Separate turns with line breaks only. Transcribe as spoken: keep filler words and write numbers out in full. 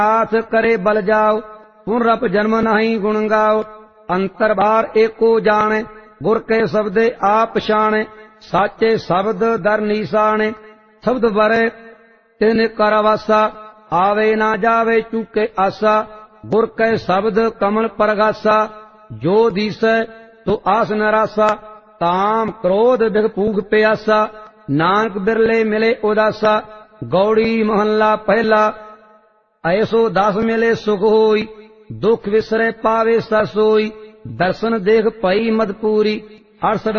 हाथ करे बल जाओ, पुनरप जन्म नहीं गुण गाओ। अंतर बार एको जाने, गुर के शब्दे आप शाने। साचे शब्द दर निशाने, शब्द बरे तिन करवासा। आवे ना जावे चूके आसा, गुर के शब्द कमल परगासा। जो दिसै तो आस नरासा, ताम क्रोध बिग भूख प्यासा। नानक बिरले मिले उदासा, गौड़ी महला पहला। ऐसो दास मिले सुख होई, दुख विसरे पावे सर सोई। दर्शन देख पई मदपूरी, अड़सठ